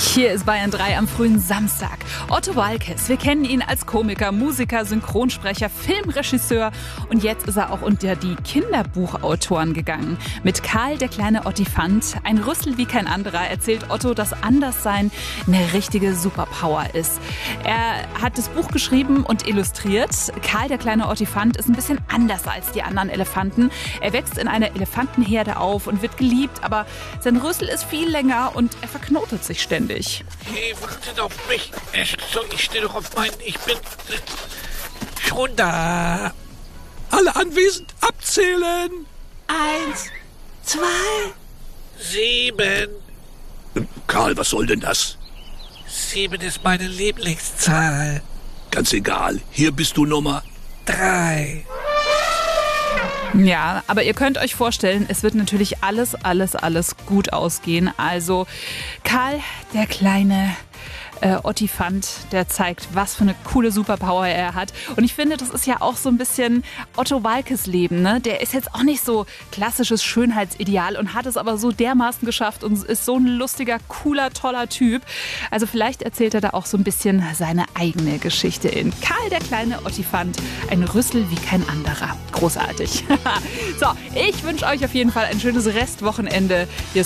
Hier ist Bayern 3 am frühen Samstag. Otto Waalkes, wir kennen ihn als Komiker, Musiker, Synchronsprecher, Filmregisseur und jetzt ist er auch unter die Kinderbuchautoren gegangen. Mit Karl, der kleine Ottifant, ein Rüssel wie kein anderer, erzählt Otto, dass Anderssein eine richtige Superpower ist. Er hat das Buch geschrieben und illustriert. Karl, der kleine Ottifant, ist ein bisschen anders als die anderen Elefanten. Er wächst in einer Elefantenherde auf und wird geliebt, aber sein Rüssel ist viel länger und er verknotet sich ständig. Hey, wartet auf mich. Ich stehe doch auf meinen. Ich bin schon da. Alle anwesend abzählen. 1, 2. 7. Karl, was soll denn das? 7 ist meine Lieblingszahl. Ganz egal. Hier bist du Nummer 3. Ja, aber ihr könnt euch vorstellen, es wird natürlich alles gut ausgehen. Also Karl, der kleine Ottifant, der zeigt, was für eine coole Superpower er hat. Und ich finde, das ist ja auch so ein bisschen Otto Waalkes Leben, ne? Der ist jetzt auch nicht so klassisches Schönheitsideal und hat es aber so dermaßen geschafft und ist so ein lustiger, cooler, toller Typ. Also vielleicht erzählt er da auch so ein bisschen seine eigene Geschichte in Karl, der kleine Ottifant, ein Rüssel wie kein anderer. Großartig. So, ich wünsche euch auf jeden Fall ein schönes Restwochenende. Hier ist